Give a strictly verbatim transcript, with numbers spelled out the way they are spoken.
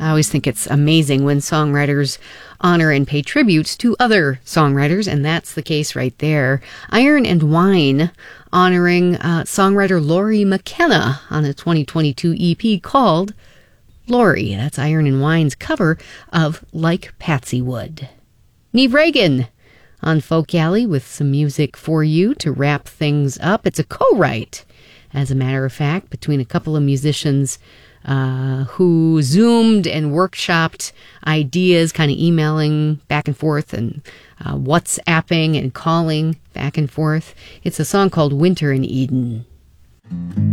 I always think it's amazing when songwriters honor and pay tributes to other songwriters, and that's the case right there. Iron and Wine honoring uh, songwriter Lori McKenna on a twenty twenty-two E P called Lori. That's Iron and Wine's cover of Like Patsy Would. Neve Reagan on Folk Alley with some music for you to wrap things up. It's a co-write, as a matter of fact, between a couple of musicians uh, who zoomed and workshopped ideas, kind of emailing back and forth and uh, WhatsApping and calling back and forth. It's a song called Winter in Eden.